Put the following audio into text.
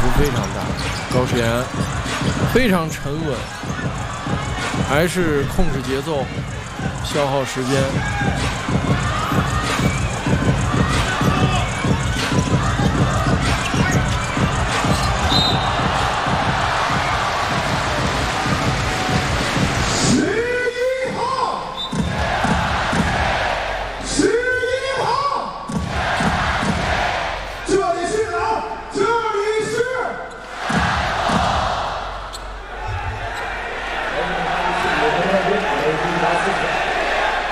幅非常大。高诗岩非常沉稳，还是控制节奏，消耗时间。